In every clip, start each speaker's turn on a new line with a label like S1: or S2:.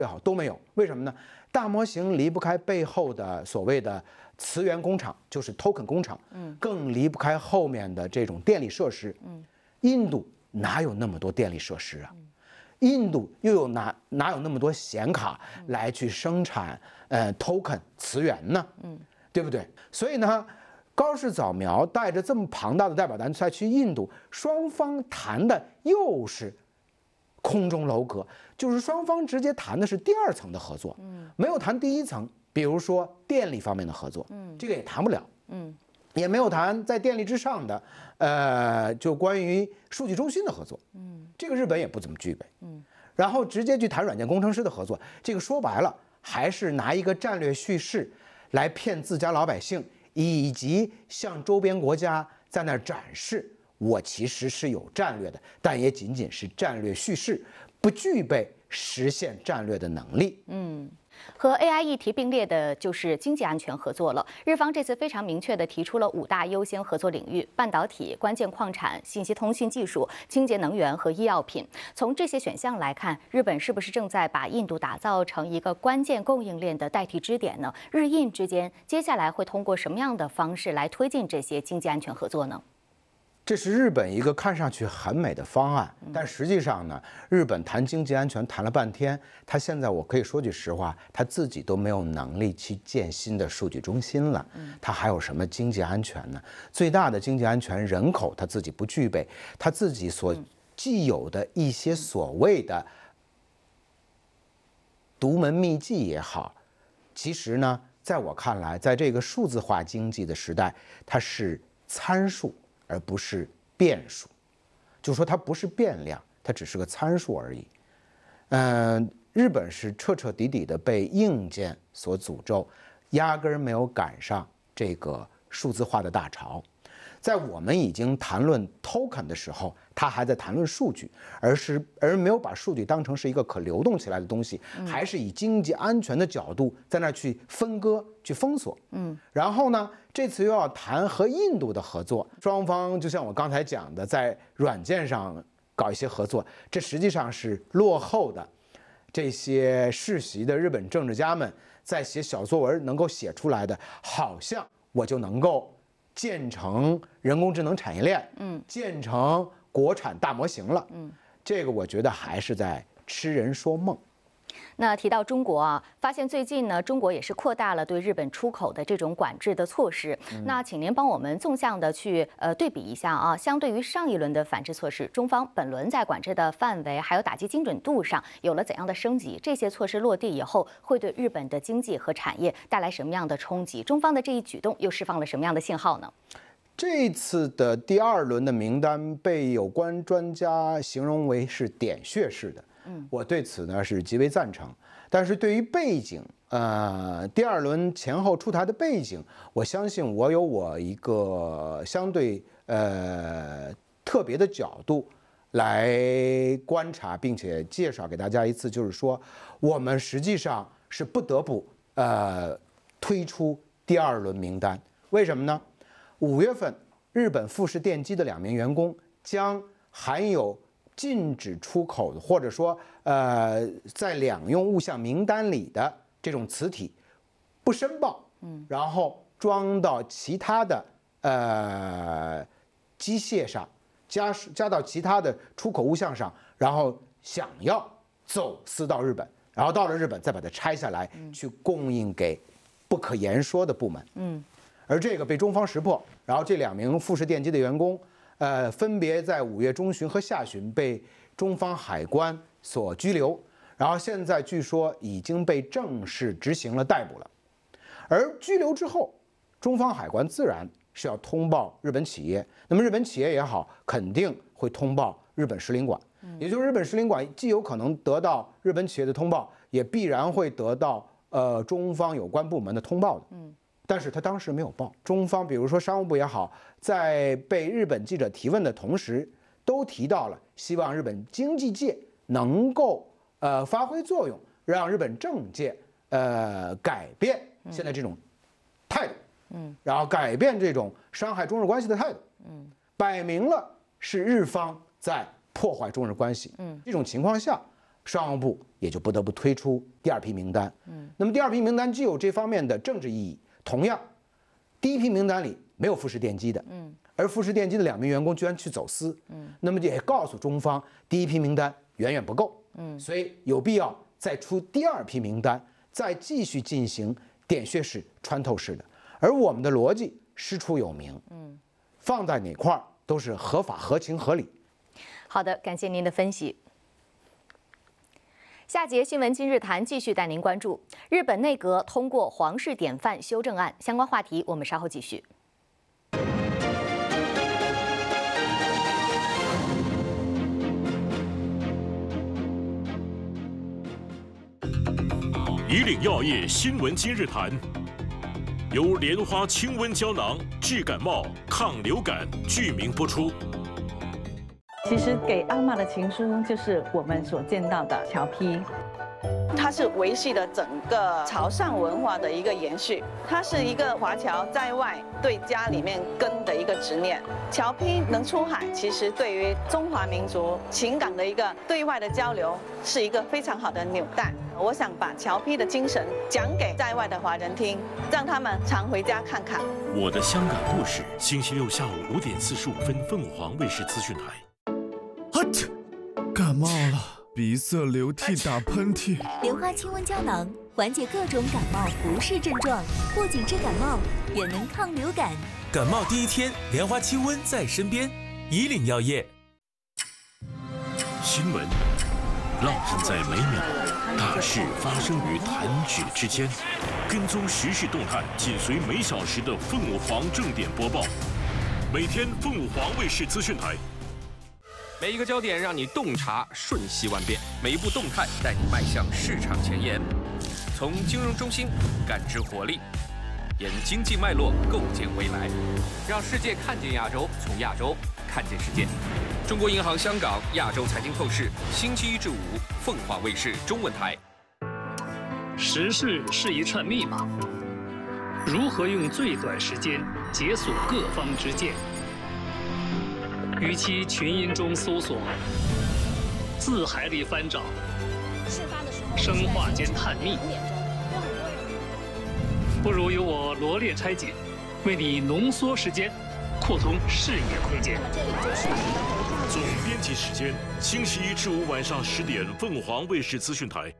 S1: 也好都没有。为什么呢？大模型离不开背后的所谓的磁源工厂，就是 token 工厂，更离不开后面的这种电力设施。印度哪有那么多电力设施啊？印度又有哪有那么多显卡来去生产token 磁源呢？对不对？所以呢，高市早苗带着这么庞大的代表团再去印度，双方谈的又是空中楼阁，就是双方直接谈的是第二层的合作，没有谈第一层，比如说电力方面的合作，这个也谈不了，也没有谈在电力之上的，就关于数据中心的合作，这个日本也不怎么具备，然后直接去谈软件工程师的合作，这个说白了还是拿一个战略叙事来骗自家老百姓，以及向周边国家在那儿展示。我其实是有战略的，但也仅仅是战略叙事，不具备实现战略的能力。
S2: 和 AI 议题并列的就是经济安全合作了。日方这次非常明确地提出了5大优先合作领域：半导体、关键矿产、信息通讯技术、清洁能源和医药品。从这些选项来看，日本是不是正在把印度打造成一个关键供应链的代替支点呢？日印之间接下来会通过什么样的方式来推进这些经济安全合作呢？
S1: 这是日本一个看上去很美的方案，但实际上呢，日本谈经济安全谈了半天，他现在我可以说句实话，他自己都没有能力去建新的数据中心了，他还有什么经济安全呢？最大的经济安全，人口他自己不具备，他自己所既有的一些所谓的独门秘技也好，其实呢，在我看来，在这个数字化经济的时代，它是参数。而不是变数，就说它不是变量，它只是个参数而已。日本是彻彻底底的被硬件所诅咒，压根儿没有赶上这个数字化的大潮。在我们已经谈论 token 的时候，他还在谈论数据，而没有把数据当成是一个可流动起来的东西，还是以经济安全的角度在那儿去分割、去封锁。然后呢，这次又要谈和印度的合作，双方就像我刚才讲的，在软件上搞一些合作，这实际上是落后的这些世袭的日本政治家们在写小作文能够写出来的，好像我就能够建成人工智能产业链，建成国产大模型了，这个我觉得还是在痴人说梦。
S2: 那提到中国啊，发现最近呢，中国也是扩大了对日本出口的这种管制的措施。那请您帮我们纵向的去对比一下啊，相对于上一轮的反制措施，中方本轮在管制的范围还有打击精准度上有了怎样的升级？这些措施落地以后，会对日本的经济和产业带来什么样的冲击？中方的这一举动又释放了什么样的信号呢？
S1: 这次的第2轮的名单被有关专家形容为是点穴式的。我对此呢是极为赞成，但是对于背景，第2轮前后出台的背景，我相信我有我一个相对特别的角度来观察，并且介绍给大家一次，就是说我们实际上是不得不推出第2轮名单，为什么呢？5月份，日本富士电机的2名员工将含有禁止出口的，或者说在两用物项名单里的这种磁体不申报，然后装到其他的机械上，加到其他的出口物项上，然后想要走私到日本，然后到了日本再把它拆下来去供应给不可言说的部门。而这个被中方识破，然后这2名富士电机的员工，分别在5月中旬和下旬被中方海关所拘留，然后现在据说已经被正式执行了逮捕了。而拘留之后，中方海关自然是要通报日本企业，那么日本企业也好，肯定会通报日本使领馆，也就是日本使领馆既有可能得到日本企业的通报，也必然会得到中方有关部门的通报的。但是他当时没有报，中方比如说商务部也好，在被日本记者提问的同时，都提到了希望日本经济界能够发挥作用，让日本政界改变现在这种态度，然后改变这种伤害中日关系的态度，摆明了是日方在破坏中日关系。这种情况下， 商务部也就不得不推出第2批名单。那么第2批名单既有这方面的政治意义，同样，第1批名单里没有富士电机的，而富士电机的2名员工居然去走私，那么也告诉中方，第1批名单远远不够，所以有必要再出第2批名单，再继续进行点穴式、穿透式的。而我们的逻辑师出有名，放在哪块儿都是合法、合情、合理。
S2: 好的，感谢您的分析。下节新闻今日谈继续带您关注日本内阁通过皇室典范修正案，相关话题我们稍后继续。
S3: 以岭药业新闻今日谈，由莲花清瘟胶囊治感冒、抗流感剧名播出。
S4: 其实给阿嬷的情书就是我们所见到的侨批，
S5: 它是维系了整个潮汕文化的一个延续，它是一个华侨在外对家里面根的一个执念。侨批能出海，其实对于中华民族情感的一个对外的交流，是一个非常好的纽带。我想把侨批的精神讲给在外的华人听，让他们常回家看看。
S3: 我的香港故事，星期六下午5点45分，凤凰卫视资讯台。
S6: 感冒了，鼻塞、流涕、打喷嚏。
S7: 莲花清瘟胶囊缓解各种感冒不适症状，不仅治感冒，也能抗流感。
S8: 感冒第一天，莲花清瘟在身边。以岭药业。
S3: 新闻浪漫在每秒，大事发生于弹指之间。跟踪时事动态，紧随每小时的凤凰正点播报。每天凤凰卫视资讯台。
S9: 每一个焦点让你洞察瞬息万变，每一步动态带你迈向市场前沿。从金融中心感知活力，沿经济脉络构建未来，让世界看见亚洲，从亚洲看见世界。中国银行香港亚洲财经透视，星期1至5，凤凰卫视中文台。
S10: 时事是一串密码，如何用最短时间解锁各方之见？与其群音中搜索，字海里翻找，生化间探秘，不如由我罗列拆解，为你浓缩时间，扩通视野空间。
S3: 总编辑时间：星期1至5晚上10点，凤凰卫视资讯台。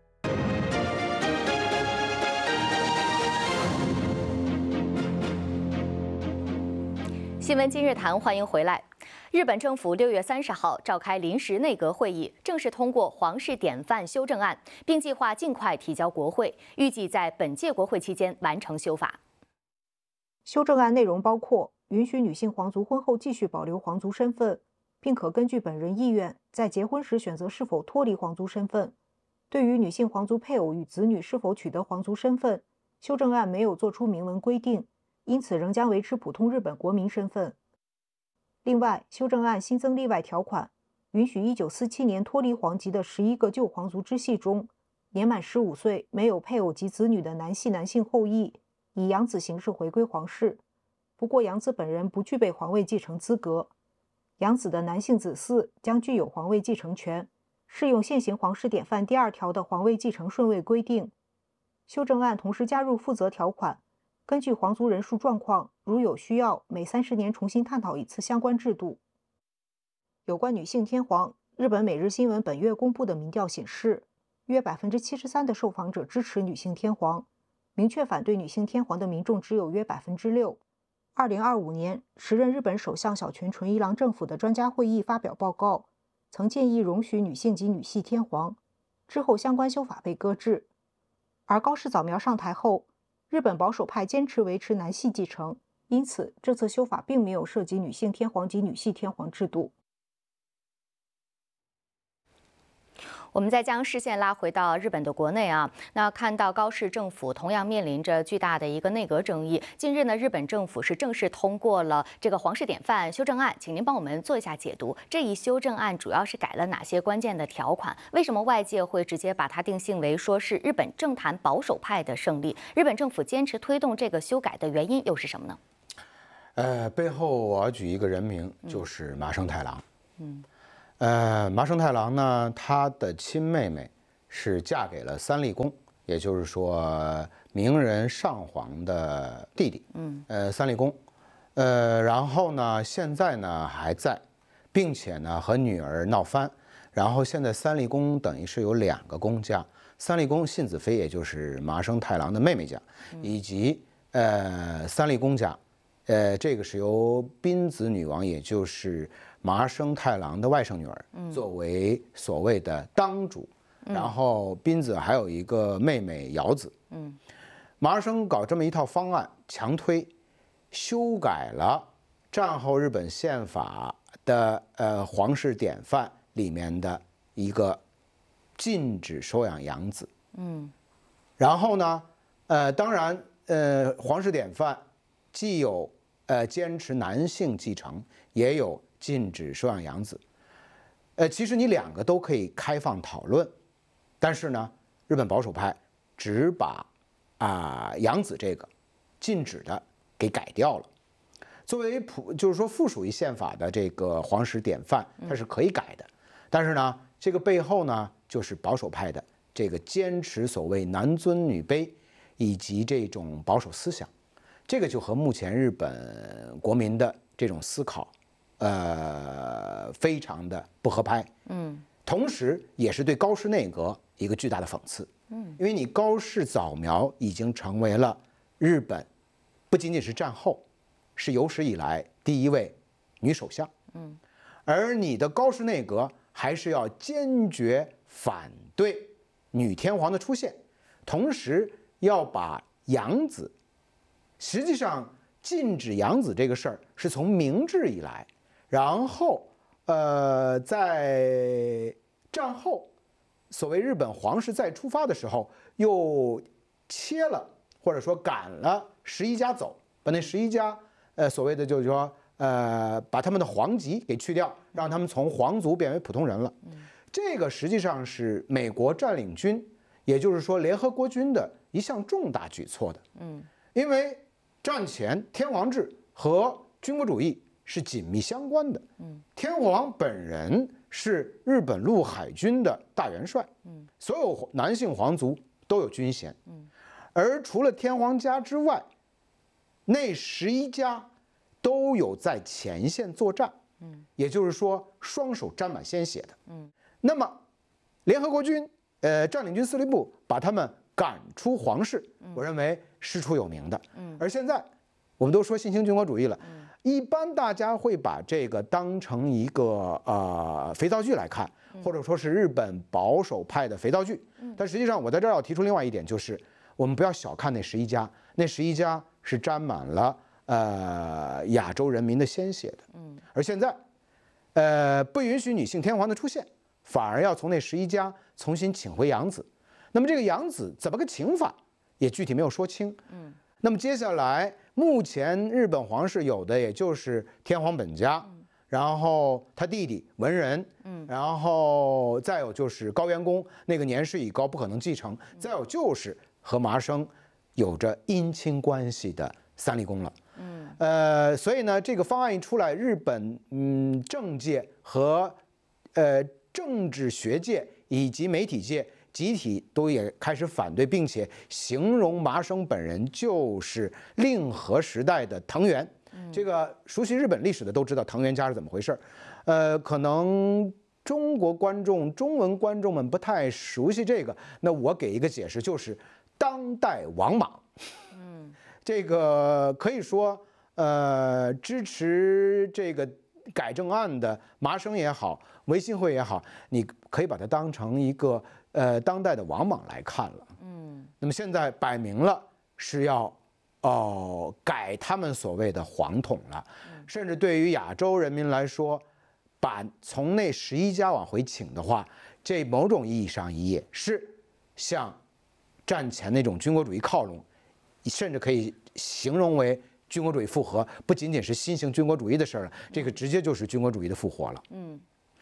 S2: 新闻今日谈，欢迎回来。日本政府6月30号召开临时内阁会议，正式通过皇室典范修正案，并计划尽快提交国会，预计在本届国会期间完成修法。
S11: 修正案内容包括允许女性皇族婚后继续保留皇族身份，并可根据本人意愿在结婚时选择是否脱离皇族身份。对于女性皇族配偶与子女是否取得皇族身份，修正案没有做出明文规定，因此仍将维持普通日本国民身份。另外，修正案新增例外条款，允许1947年脱离皇籍的11个旧皇族支系中，年满15岁、没有配偶及子女的男系男性后裔，以养子形式回归皇室。不过，养子本人不具备皇位继承资格，养子的男性子嗣将具有皇位继承权，适用现行皇室典范第2条的皇位继承顺位规定。修正案同时加入负责条款，根据皇族人数状况，如有需要，每30年重新探讨一次相关制度。有关女性天皇，日本每日新闻本月公布的民调显示，约73%的受访者支持女性天皇，明确反对女性天皇的民众只有约6%。2025年，时任日本首相小泉纯一郎政府的专家会议发表报告，曾建议容许女性及女系天皇，之后相关修法被搁置。而高市早苗上台后，日本保守派坚持维持男系继承，因此这次修法并没有涉及女性天皇及女系天皇制度。
S2: 我们再将视线拉回到日本的国内啊，那看到高市政府同样面临着巨大的一个内阁争议。近日呢，日本政府是正式通过了这个皇室典范修正案，请您帮我们做一下解读。这一修正案主要是改了哪些关键的条款？为什么外界会直接把它定性为说是日本政坛保守派的胜利？日本政府坚持推动这个修改的原因又是什么呢？
S1: 背后我要举一个人名，就是麻生太郎。 麻生太郎呢，他的亲妹妹是嫁给了三立公，也就是说明仁上皇的弟弟，三立公，然后呢，现在呢还在，并且呢和女儿闹翻，然后现在三立公等于是有2个公家，三立公信子妃，也就是麻生太郎的妹妹家，以及三立公家，这个是由宾子女王，也就是麻生太郎的外甥女儿，作为所谓的当主，然后宾子还有一个妹妹瑶子，麻生搞这么一套方案，强推修改了战后日本宪法的皇室典范里面的一个禁止收养养子，然后呢，当然，皇室典范既有坚持男性继承，也有禁止收养养子。其实你2个都可以开放讨论，但是呢，日本保守派只把养子这个禁止的给改掉了。作为就是说附属于宪法的这个皇室典范，它是可以改的，但是呢，这个背后呢，就是保守派的这个坚持所谓男尊女卑，以及这种保守思想，这个就和目前日本国民的这种思考，非常的不合拍。同时也是对高市内阁一个巨大的讽刺。因为你高市早苗已经成为了日本不仅仅是战后，是有史以来第1位女首相。而你的高市内阁还是要坚决反对女天皇的出现，同时要把养子，实际上禁止养子这个事儿是从明治以来，然后在战后所谓日本皇室再出发的时候，又切了或者说赶了11家走，把那11家所谓的就是说把他们的皇籍给去掉，让他们从皇族变为普通人了。这个实际上是美国占领军，也就是说联合国军的一项重大举措的。因为战前天皇制和军国主义是紧密相关的。天皇本人是日本陆海军的大元帅，所有男性皇族都有军衔。而除了天皇家之外，那11家都有在前线作战，也就是说双手沾满鲜血的。那么联合国军占领军司令部把他们赶出皇室，我认为师出有名的。而现在我们都说新兴军国主义了，一般大家会把这个当成一个肥皂剧来看，或者说是日本保守派的肥皂剧。但实际上我在这儿要提出另外一点，就是我们不要小看那11家，那11家是沾满了亚洲人民的鲜血的。而现在不允许女性天皇的出现，反而要从那11家重新请回养子。那么这个养子怎么个请法，也具体没有说清。那么接下来目前日本皇室有的也就是天皇本家，然后他弟弟文人，然后再有就是高元宫，那个年事已高不可能继承，再有就是和麻生有着姻亲关系的三立公了。所以呢，这个方案一出来，日本政界和政治学界以及媒体界集体都也开始反对，并且形容麻生本人就是令和时代的藤原。这个熟悉日本历史的都知道藤原家是怎么回事。可能中国观众、中文观众们不太熟悉这个，那我给一个解释，就是当代王莽。这个可以说，支持这个改正案的麻生也好，维新会也好，你可以把它当成一个当代的王莽来看了。那么现在摆明了是要改他们所谓的皇统了，甚至对于亚洲人民来说，把从那11家往回请的话，这某种意义上也是向战前那种军国主义靠拢，甚至可以形容为军国主义复活，不仅仅是新型军国主义的事儿了，这个直接就是军国主义的复活了。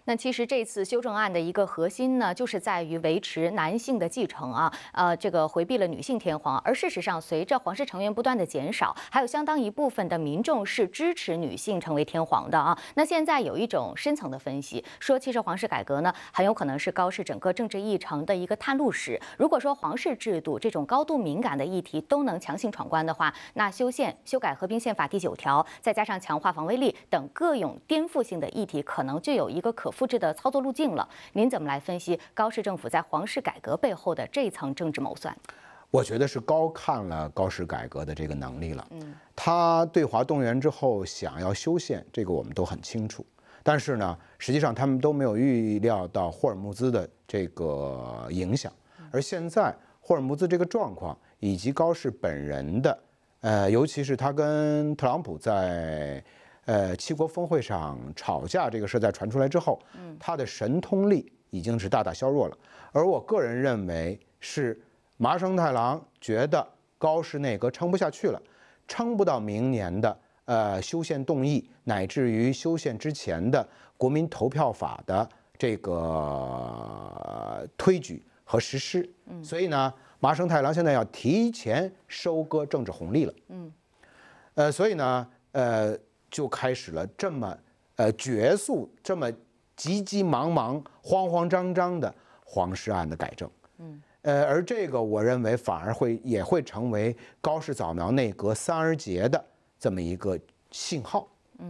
S2: 那其实这次修正案的一个核心呢，就是在于维持男性的继承啊，这个回避了女性天皇。而事实上，随着皇室成员不断的减少，还有相当一部分的民众是支持女性成为天皇的啊。那现在有一种深层的分析，说其实皇室改革呢，很有可能是高氏整个政治议程的一个探路史。如果说皇室制度这种高度敏感的议题都能强行闯关的话，那修改合并宪法第9条，再加上强化防卫力等各种颠覆性的议题，可能就有一个可复制的操作路径了。您怎么来分析高氏政府在皇室改革背后的这层政治谋算？
S1: 我觉得是高看了高氏改革的这个能力了。他对华动员之后想要修宪，这个我们都很清楚。但是呢，实际上他们都没有预料到霍尔木兹的这个影响。而现在霍尔木兹这个状况，以及高氏本人的，尤其是他跟特朗普在7国峰会上吵架这个事在传出来之后，他的神通力已经是大大削弱了。而我个人认为是麻生太郎觉得高氏内阁撑不下去了，撑不到明年的修宪动议，乃至于修宪之前的国民投票法的这个推举和实施。所以呢，麻生太郎现在要提前收割政治红利了。所以呢，就开始了这么绝速、这么急急忙忙、慌慌张张的皇室案的改正。而这个我认为反而也会成为高市早苗内阁3而竭的这么一个信号。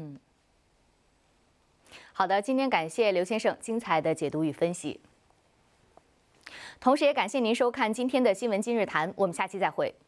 S2: 好的，今天感谢刘先生精彩的解读与分析，同时也感谢您收看今天的新闻今日谈，我们下期再会。